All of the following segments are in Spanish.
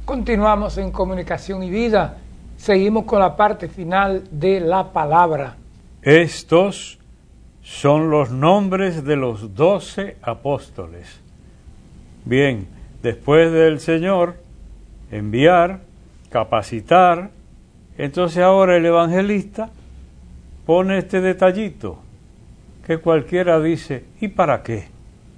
Continuamos en Comunicación y Vida. Seguimos con la parte final de la palabra. Estos son los nombres de los 12 apóstoles. Bien, después del Señor enviar, capacitar, entonces ahora el evangelista pone este detallito que cualquiera dice, ¿y para qué?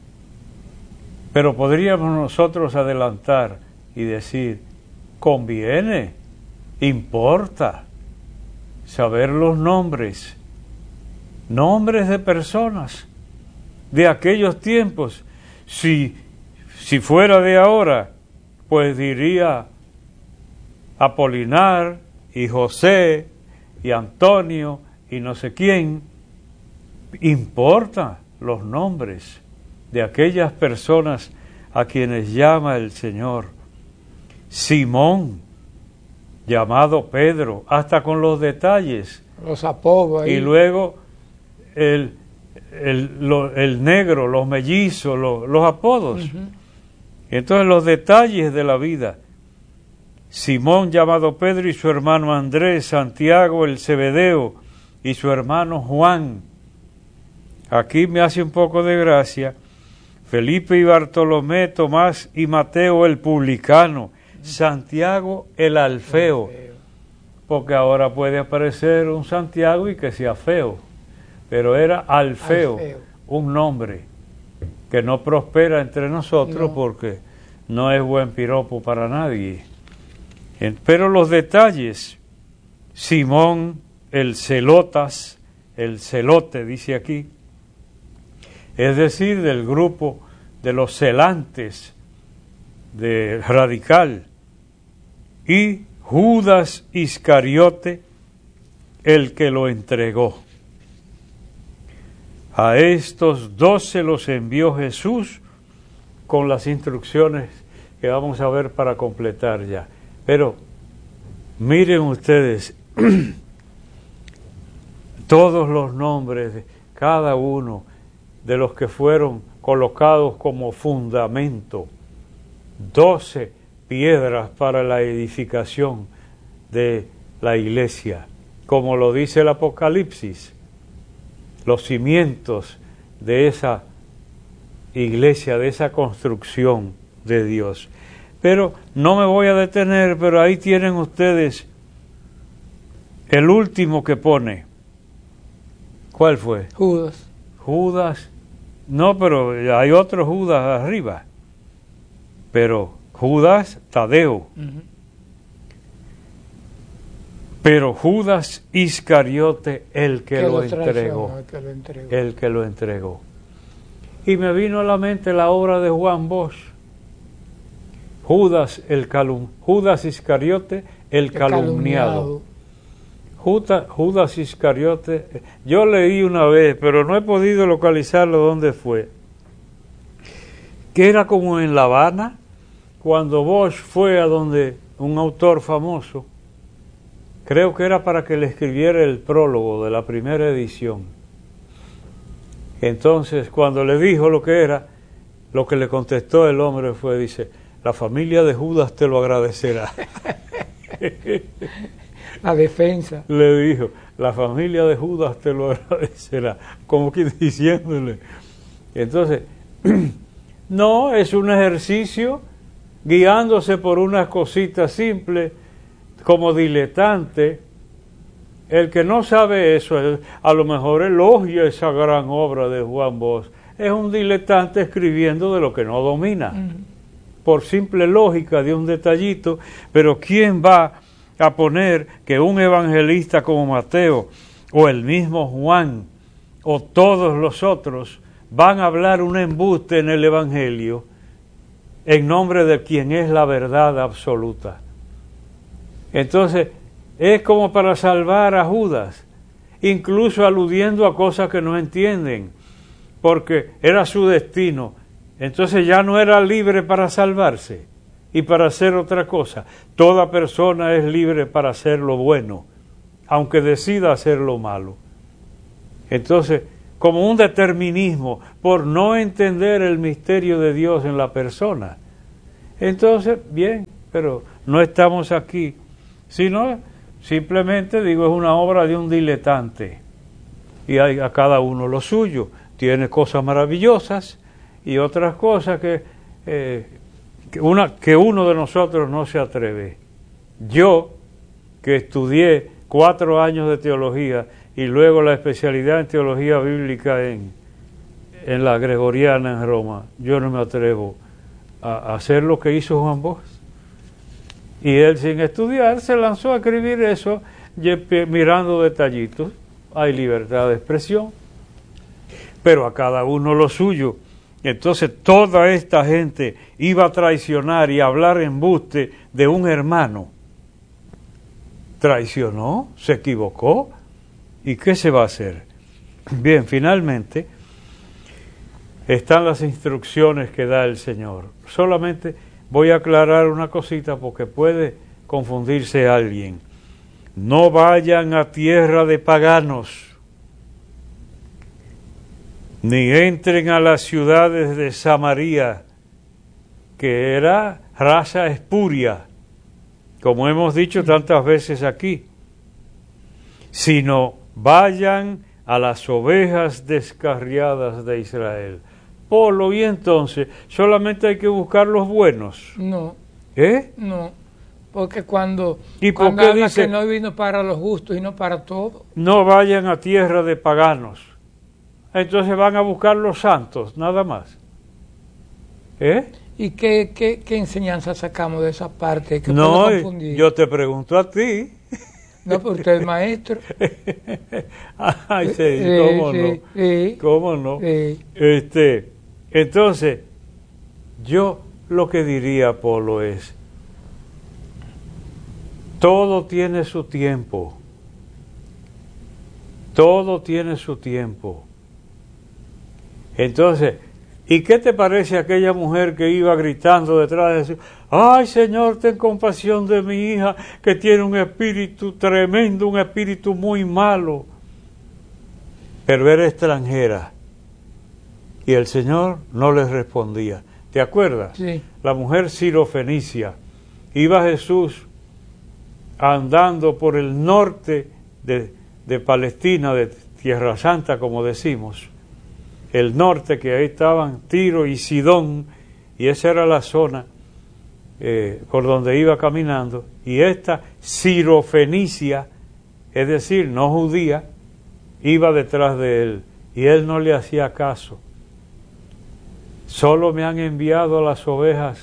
Pero podríamos nosotros adelantar y decir, conviene, importa saber los nombres de personas de aquellos tiempos. Si fuera de ahora, pues diría Apolinar y José y Antonio y no sé quién. Importa los nombres de aquellas personas a quienes llama el Señor. Simón, llamado Pedro, hasta con los detalles. Los apodos ahí. Y luego el negro, los mellizos, los apodos. Uh-huh. Entonces los detalles de la vida. Simón, llamado Pedro, y su hermano Andrés, Santiago el Zebedeo y su hermano Juan. Aquí me hace un poco de gracia Felipe y Bartolomé, Tomás y Mateo el publicano, Santiago el alfeo, porque ahora puede aparecer un Santiago y que sea feo, pero era Alfeo, un nombre que no prospera entre nosotros porque no es buen piropo para nadie. Pero los detalles, Simón el celotas, el celote dice aquí, es decir, del grupo de los celantes de radical, y Judas Iscariote, el que lo entregó. A estos 12 los envió Jesús con las instrucciones que vamos a ver para completar ya. Pero miren ustedes, todos los nombres de cada uno de los que fueron colocados como fundamento, 12 piedras para la edificación de la iglesia, como lo dice el Apocalipsis, los cimientos de esa iglesia, de esa construcción de Dios. Pero no me voy a detener, pero ahí tienen ustedes el último que pone. ¿Cuál fue? Judas. No, pero hay otro Judas arriba. Pero Judas Tadeo. Uh-huh. Pero Judas Iscariote, el que lo entregó. El que lo entregó. Y me vino a la mente la obra de Juan Bosch. Judas Iscariote, el calumniado. Judas Iscariote, yo leí una vez, pero no he podido localizarlo dónde fue, que era como en La Habana, cuando Bosch fue a donde un autor famoso, creo que era para que le escribiera el prólogo de la primera edición. Entonces, cuando le dijo lo que era, lo que le contestó el hombre fue, dice, la familia de Judas te lo agradecerá. La defensa. Le dijo, la familia de Judas te lo agradecerá, como que diciéndole. Entonces, no, es un ejercicio guiándose por unas cositas simples, como diletante. El que no sabe eso, a lo mejor elogia esa gran obra de Juan Bosch. Es un diletante escribiendo de lo que no domina, por simple lógica de un detallito, pero ¿quién va a poner que un evangelista como Mateo o el mismo Juan o todos los otros van a hablar un embuste en el evangelio en nombre de quien es la verdad absoluta? Entonces es como para salvar a Judas, incluso aludiendo a cosas que no entienden, porque era su destino. Entonces ya no era libre para salvarse y para hacer otra cosa. Toda persona es libre para hacer lo bueno, aunque decida hacer lo malo. Entonces, como un determinismo por no entender el misterio de Dios en la persona. Entonces, bien, pero no estamos aquí, sino simplemente, digo, es una obra de un diletante. Y hay a cada uno lo suyo. Tiene cosas maravillosas y otras cosas que uno de nosotros no se atreve. Yo, que estudié 4 años de teología y luego la especialidad en teología bíblica en la Gregoriana en Roma, yo no me atrevo a hacer lo que hizo Juan Bosch. Y él, sin estudiar, se lanzó a escribir eso mirando detallitos. Hay libertad de expresión, pero a cada uno lo suyo. Entonces toda esta gente iba a traicionar y a hablar embuste de un hermano. Traicionó, se equivocó, ¿y qué se va a hacer? Bien, finalmente están las instrucciones que da el Señor. Solamente voy a aclarar una cosita porque puede confundirse alguien. No vayan a tierra de paganos, ni entren a las ciudades de Samaria, que era raza espuria, como hemos dicho tantas veces aquí, sino vayan a las ovejas descarriadas de Israel. Polo, y entonces, ¿solamente hay que buscar los buenos? No. ¿Eh? No, porque cuando por habla dice, que no vino para los justos y no para todos. No vayan a tierra de paganos. Entonces van a buscar los santos, nada más. ¿Eh? ¿Y qué enseñanza sacamos de esa parte? Que no, puede confundir? Yo te pregunto a ti. No, pero usted es maestro. Ay, sí, ¿cómo no? Sí, ¿Cómo no? Sí. Entonces, yo lo que diría, Polo, es, todo tiene su tiempo. Todo tiene su tiempo. Entonces, ¿y qué te parece aquella mujer que iba gritando detrás de sí? Ay, Señor, ten compasión de mi hija, que tiene un espíritu tremendo, un espíritu muy malo. Pero era extranjera. Y el Señor no les respondía. ¿Te acuerdas? Sí. La mujer sirofenicia. Iba Jesús andando por el norte de Palestina, de Tierra Santa, como decimos. El norte, que ahí estaban Tiro y Sidón, y esa era la zona por donde iba caminando. Y esta sirofenicia, es decir, no judía, iba detrás de él, y él no le hacía caso. Solo me han enviado las ovejas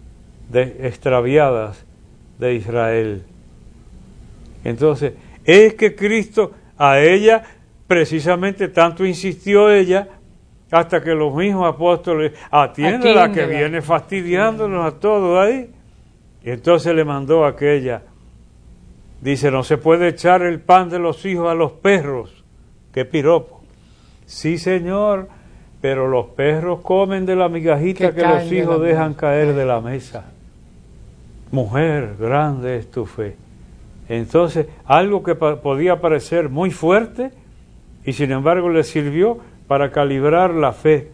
extraviadas de Israel. Entonces, es que Cristo a ella, precisamente tanto insistió ella, hasta que los mismos apóstoles, atiéndela que viene fastidiándonos a todos ahí. Y entonces le mandó a aquella, dice, no se puede echar el pan de los hijos a los perros. ¡Qué piropo! Sí, Señor, pero los perros comen de la migajita que los hijos dejan caer de la mesa. Mujer, grande es tu fe. Entonces, algo que podía parecer muy fuerte, y sin embargo le sirvió para calibrar la fe.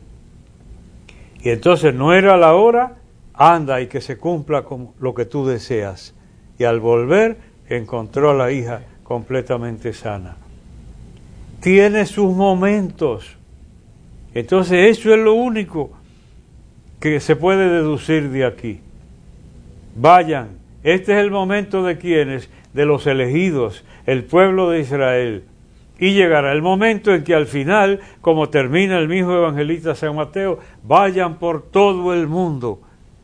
Y entonces no era la hora, anda y que se cumpla con lo que tú deseas. Y al volver encontró a la hija completamente sana. Tiene sus momentos. Entonces eso es lo único que se puede deducir de aquí. Vayan, este es el momento de quienes, de los elegidos, el pueblo de Israel. Y llegará el momento en que al final, como termina el mismo evangelista San Mateo, vayan por todo el mundo,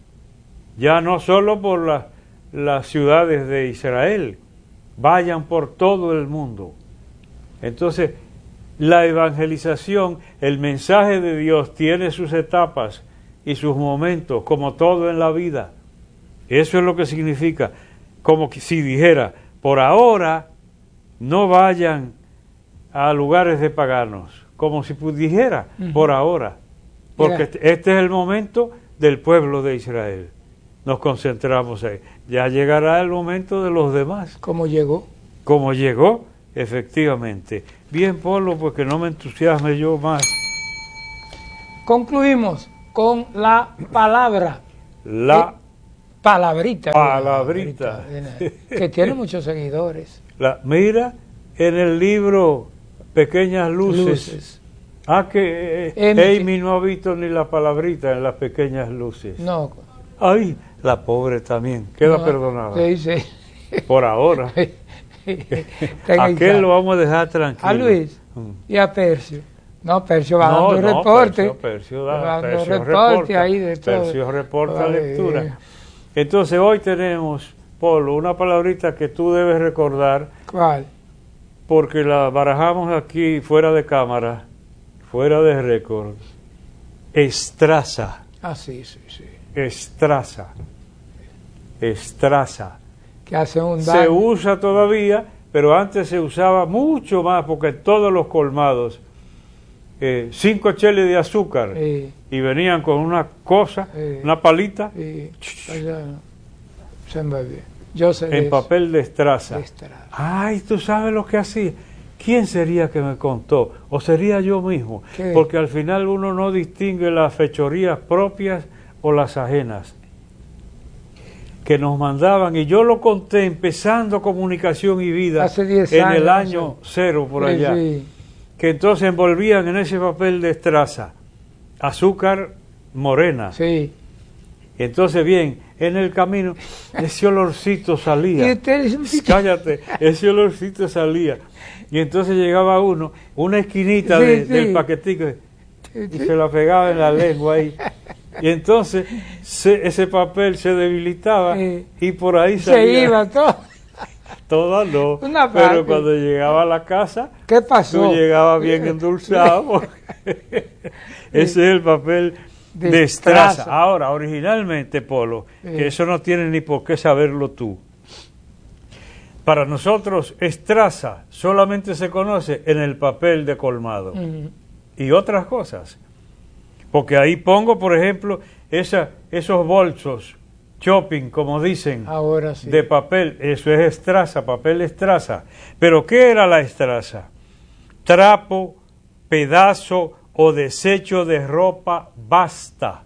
ya no solo por las ciudades de Israel, vayan por todo el mundo. Entonces, la evangelización, el mensaje de Dios tiene sus etapas y sus momentos, como todo en la vida. Eso es lo que significa, como si dijera, por ahora no vayan a lugares de paganos, como si dijera, por ahora, porque este es el momento del pueblo de Israel. Nos concentramos ahí. Ya llegará el momento de los demás. ¿Cómo llegó? Como llegó, efectivamente. Bien, Polo, porque no me entusiasme yo más. Concluimos con la palabra. Palabrita. Palabrita. Que tiene muchos seguidores. Mira, en el libro Pequeñas Luces. Que Amy no ha visto ni la palabrita en las Pequeñas Luces. No. Ay, la pobre también. Queda perdonada. Sí. Por ahora. Aquel lo vamos a dejar tranquilo. A Luis y a Percio. No, Percio va dando reporte. Percio reporte ahí de todo. Percio reporta lectura. Entonces hoy tenemos, Polo, una palabrita que tú debes recordar. ¿Cuál? Porque la barajamos aquí fuera de cámara, fuera de récord. Estraza. Sí. Estraza. Que hace un daño. Se usa todavía, pero antes se usaba mucho más, porque todos los colmados, 5 cheles de azúcar, y venían con una cosa, una palita, yo sé en papel de estraza. Ay, ¿tú sabes lo que hacía? ¿Quién sería que me contó? ¿O sería yo mismo? ¿Qué? Porque al final uno no distingue las fechorías propias o las ajenas que nos mandaban, y yo lo conté empezando Comunicación y Vida hace 10 en años, el año 0 por allá, que entonces envolvían en ese papel de estraza azúcar morena. Sí. Entonces, bien, en el camino ese olorcito salía. Y usted... Cállate, ese olorcito salía. Y entonces llegaba uno, una esquinita del paquetico, y se la pegaba en la lengua ahí. Y entonces ese papel se debilitaba y por ahí salía. Se iba todo. Todas no. Pero cuando llegaba a la casa, ¿qué pasó? Tú llegabas bien endulzado. Ese es el papel de estraza. Ahora, originalmente, Polo, que eso no tiene ni por qué saberlo tú. Para nosotros, estraza solamente se conoce en el papel de colmado. Y otras cosas. Porque ahí pongo, por ejemplo, esos bolsos shopping, como dicen, ahora sí, de papel. Eso es estraza, papel estraza. Pero ¿qué era la estraza? Trapo, pedazo o desecho de ropa basta.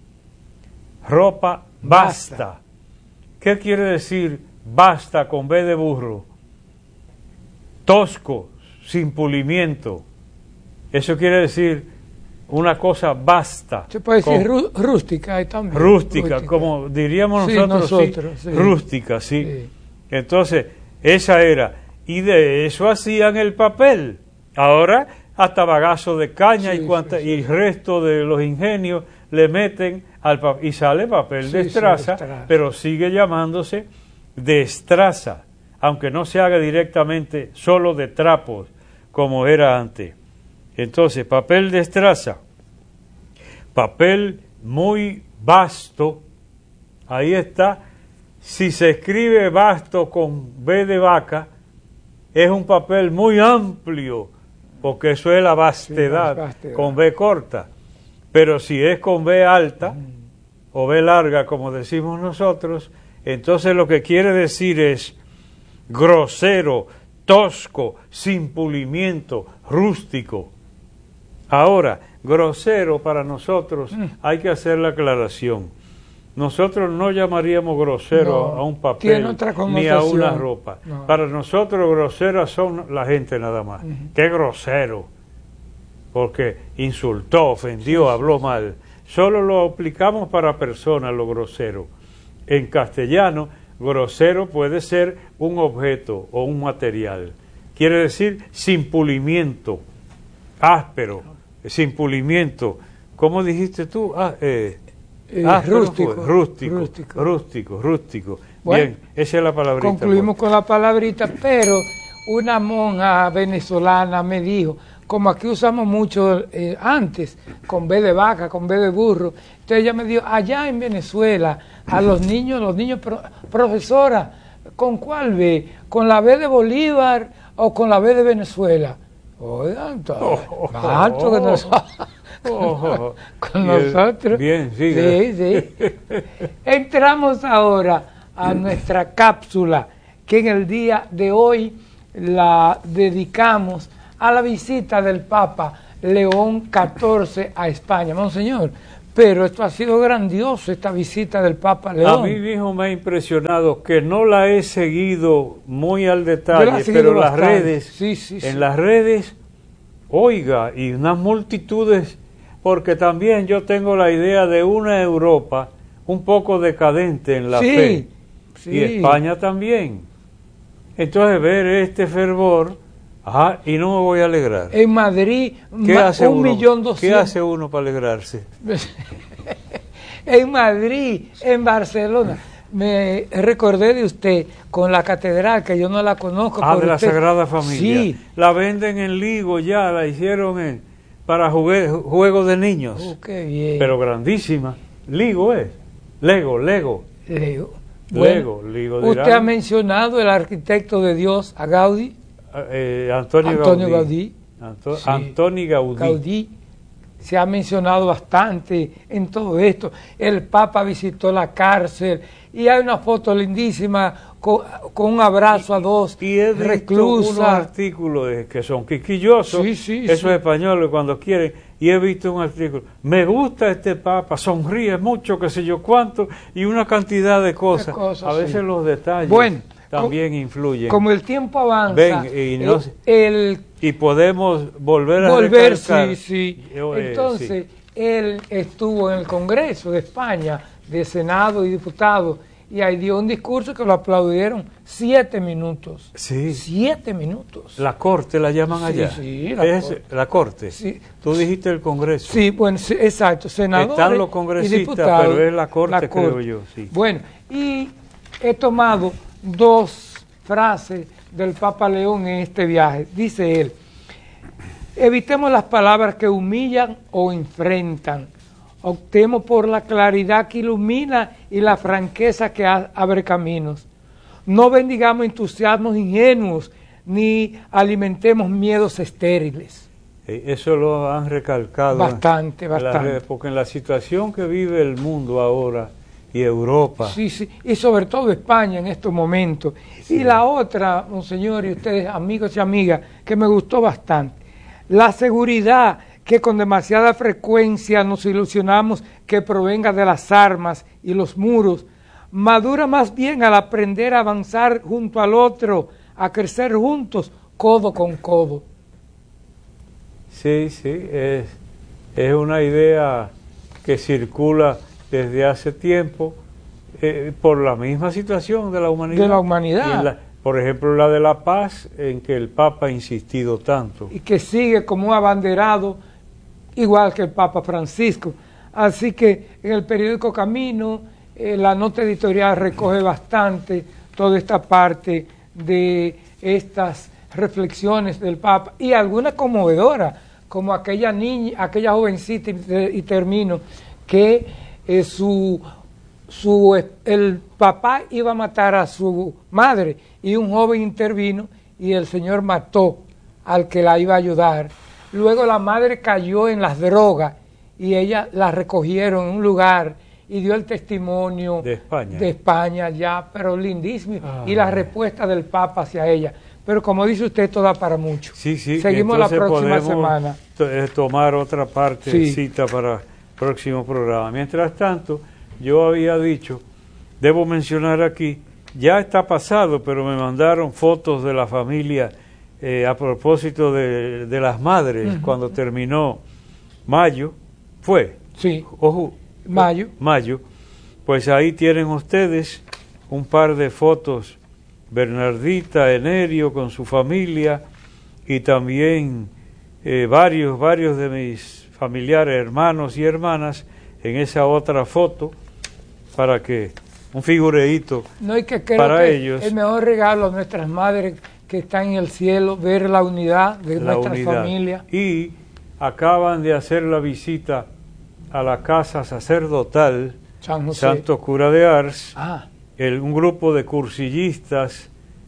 Ropa basta. ¿Qué quiere decir basta con B de burro? Tosco, sin pulimiento. Eso quiere decir una cosa basta. Se puede decir rústica también. Rústica, como diríamos nosotros, sí, rústica, sí. Entonces, esa era. Y de eso hacían el papel. Ahora, hasta bagazo de caña y el resto de los ingenios le meten al papel y sale papel de estraza, pero sigue llamándose de estraza, aunque no se haga directamente solo de trapos, como era antes. Entonces, papel de estraza, papel muy vasto, ahí está. Si se escribe vasto con B de vaca, es un papel muy amplio, porque eso es la vastedad, con B corta. Pero si es con B alta, o B larga, como decimos nosotros, entonces lo que quiere decir es grosero, tosco, sin pulimiento, rústico. Ahora, grosero para nosotros, hay que hacer la aclaración. Nosotros no llamaríamos grosero a un papel ni a una ropa. No. Para nosotros groseras son la gente nada más. ¡Qué grosero! Porque insultó, ofendió, habló mal. Solo lo aplicamos para personas, lo grosero. En castellano, grosero puede ser un objeto o un material. Quiere decir sin pulimiento, áspero, sin pulimiento. ¿Cómo dijiste tú? Rústico. Bueno, bien, esa es la palabrita. Concluimos con la palabrita, pero una monja venezolana me dijo, como aquí usamos mucho antes, con B de vaca, con B de burro, entonces ella me dijo, allá en Venezuela, a los niños, profesora, ¿con cuál B? ¿Con la B de Bolívar o con la B de Venezuela? Oigan, más alto que nosotros. Con nosotros. Bien, sí. Entramos ahora a nuestra cápsula, que en el día de hoy la dedicamos a la visita del Papa León XIV a España. Monseñor, Pero esto ha sido grandioso, esta visita del Papa León. A mí mismo me ha impresionado, que no la he seguido muy al detalle, seguido pero las bastante. redes, Sí. en las redes, oiga, y unas multitudes, porque también yo tengo la idea de una Europa un poco decadente en la fe, y España también. Entonces ver este fervor, y no me voy a alegrar. En Madrid, ¿Qué hace 1.200.000. ¿Qué hace uno para alegrarse? En Madrid, en Barcelona. Me recordé de usted con la catedral, que yo no la conozco. De la Sagrada Familia. Sí. La venden en Ligo ya, la hicieron para juegos de niños. Qué bien. Pero grandísima. Ligo es. Lego. Bueno, Ligo usted ha mencionado el arquitecto de Dios, a Gaudí. Antonio Gaudí. Sí. Antonio Gaudí. Se ha mencionado bastante en todo esto. El Papa visitó la cárcel y hay una foto lindísima con un abrazo a dos reclusas. Unos artículos que son quisquillosos, esos españoles cuando quieren, y he visto un artículo, me gusta este Papa, sonríe mucho, qué sé yo cuánto, y una cantidad de cosas. A veces los detalles también influyen. Como el tiempo avanza, y podemos volver a recalcar. Entonces, él estuvo en el Congreso de España, de Senado y diputados, y ahí dio un discurso que lo aplaudieron 7 minutos. Sí. 7 minutos. La Corte la llaman allá. Sí, la Corte. Sí. Tú dijiste el Congreso. Sí, bueno, exacto. Senadores están los congresistas, y diputados, pero es la Corte, creo yo. Sí. Bueno, y he tomado 2 frases del Papa León en este viaje. Dice él: evitemos las palabras que humillan o enfrentan. Optemos por la claridad que ilumina y la franqueza que abre caminos. No bendigamos entusiasmos ingenuos ni alimentemos miedos estériles. Eso lo han recalcado. Bastante. Porque en la situación que vive el mundo ahora y Europa. Sí, y sobre todo España en estos momentos. Sí. Y la otra, monseñor, y ustedes, amigos y amigas, que me gustó bastante. La seguridad que con demasiada frecuencia nos ilusionamos que provenga de las armas y los muros, madura más bien al aprender a avanzar junto al otro, a crecer juntos, codo con codo. Sí, es una idea que circula desde hace tiempo por la misma situación de la humanidad. Por ejemplo, la de la paz, en que el Papa ha insistido tanto. Y que sigue como un abanderado, igual que el Papa Francisco. Así que en el periódico Camino, la nota editorial recoge bastante toda esta parte de estas reflexiones del Papa, y alguna conmovedora, como aquella niña, aquella jovencita, y termino, que el papá iba a matar a su madre y un joven intervino y el Señor mató al que la iba a ayudar. Luego la madre cayó en las drogas y ella la recogieron en un lugar y dio el testimonio de España ya, pero lindísimo, y la respuesta del Papa hacia ella. Pero como dice usted, esto da para mucho. Sí, seguimos la próxima semana. Tomar otra partecita para el próximo programa. Mientras tanto, yo había dicho, debo mencionar aquí, ya está pasado, pero me mandaron fotos de la familia a propósito de las madres, cuando terminó mayo, fue. Sí, mayo. Pues ahí tienen ustedes un par de fotos, Bernardita, Enerio con su familia, y también varios de mis familiares, hermanos y hermanas, en esa otra foto, para que un figureíto para ellos. El mejor regalo a nuestras madres que están en el cielo, ver la unidad de nuestra familia. Y acaban de hacer la visita a la casa sacerdotal Santo Cura de Ars, un grupo de cursillistas,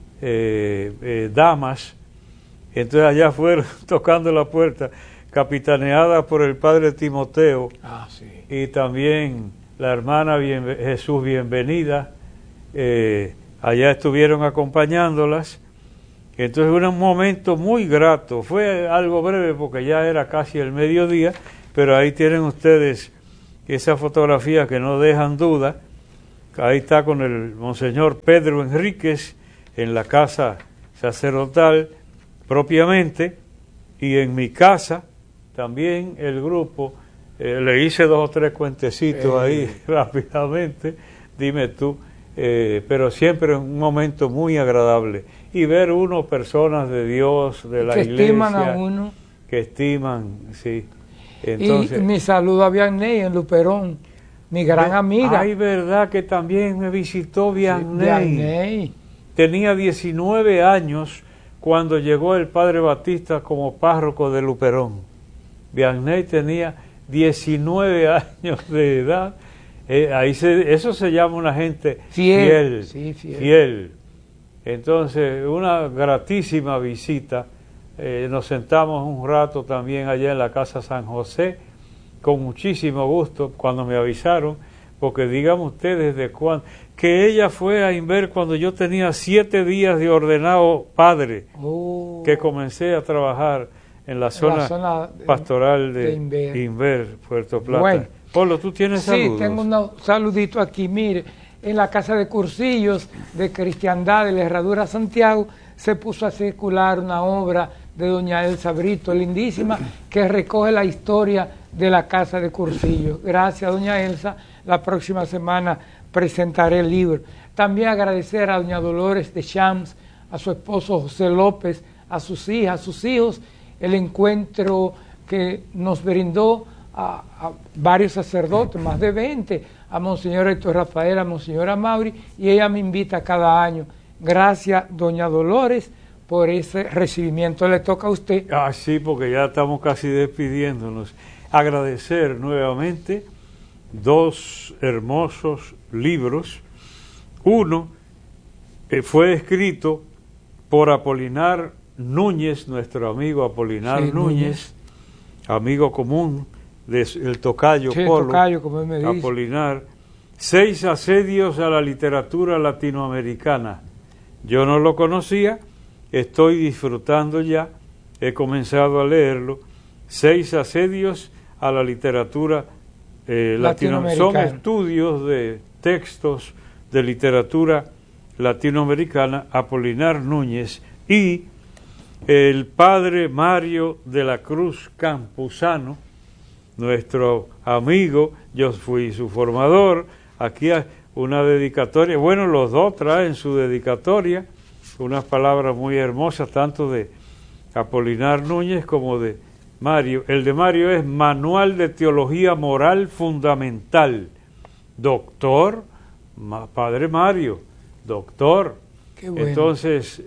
damas. Entonces allá fueron tocando la puerta, capitaneada por el padre Timoteo, y también la hermana Jesús Bienvenida. Allá estuvieron acompañándolas. Entonces un momento muy grato, fue algo breve porque ya era casi el mediodía, pero ahí tienen ustedes Esas fotografías que no dejan duda. Ahí está con el monseñor Pedro Enríquez en la casa sacerdotal propiamente, y en mi casa también el grupo. Le hice 2 o 3 cuentecitos ahí rápidamente, dime tú, pero siempre un momento muy agradable. Y ver personas de Dios, de la que iglesia, estiman a uno. Que estiman, sí. Entonces, y mi saludo a Vianney en Luperón, mi gran amiga. Ay, verdad que también me visitó Vianney. Vianney. Tenía 19 años cuando llegó el padre Batista como párroco de Luperón. Vianney tenía 19 años de edad. Eso se llama una gente fiel, sí, fiel. Entonces, una gratísima visita. Nos sentamos un rato también allá en la casa San José, con muchísimo gusto, cuando me avisaron, porque díganme ustedes de cuándo, que ella fue a Inver cuando yo tenía 7 días de ordenado padre, que comencé a trabajar en la zona pastoral de Inver, Puerto Plata. Bueno, Polo, ¿tú tienes saludos? Sí, tengo un saludito aquí. Mire, en la Casa de Cursillos de Cristiandad de la Herradura Santiago se puso a circular una obra de doña Elsa Brito, lindísima, que recoge la historia de la Casa de Cursillos. Gracias, doña Elsa. La próxima semana presentaré el libro. También agradecer a doña Dolores de Champs, a su esposo José López, a sus hijas, a sus hijos, el encuentro que nos brindó a varios sacerdotes, más de 20, a Monseñor Héctor Rafael, a Monseñora Mauri, y ella me invita cada año. Gracias, doña Dolores, por ese recibimiento. Le toca a usted. Sí, porque ya estamos casi despidiéndonos. Agradecer nuevamente 2 hermosos libros. Uno fue escrito por Apolinar Núñez, nuestro amigo Apolinar Núñez, amigo común del tocayo Polo, tocayo, como él me dice. Apolinar. 6 asedios a la literatura latinoamericana. Yo no lo conocía, estoy disfrutando ya, he comenzado a leerlo. 6 asedios a la literatura latinoamericana. Son estudios de textos de literatura latinoamericana, Apolinar Núñez, y el padre Mario de la Cruz Campuzano, nuestro amigo. Yo fui su formador. Aquí hay una dedicatoria, bueno, los dos traen su dedicatoria, unas palabras muy hermosas, tanto de Apolinar Núñez como de Mario. El de Mario es Manual de Teología Moral Fundamental. Doctor, padre Mario, doctor. Qué bueno. Entonces,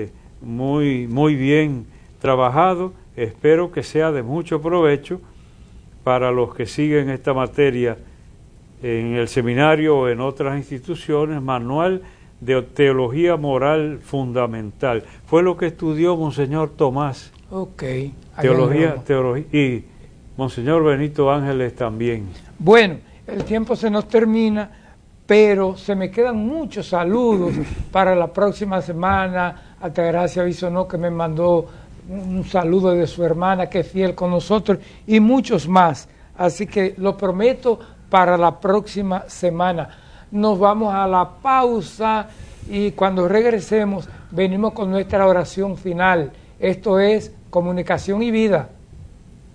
muy bien trabajado. Espero que sea de mucho provecho para los que siguen esta materia en el seminario o en otras instituciones. Manual de Teología Moral Fundamental. Fue lo que estudió Monseñor Tomás. Ok. Teología, y Monseñor Benito Ángeles también. Bueno, el tiempo se nos termina, pero se me quedan muchos saludos para la próxima semana. Altagracia Bisonó, que me mandó un saludo de su hermana, que es fiel con nosotros, y muchos más. Así que lo prometo para la próxima semana. Nos vamos a la pausa y cuando regresemos venimos con nuestra oración final. Esto es Comunicación y Vida.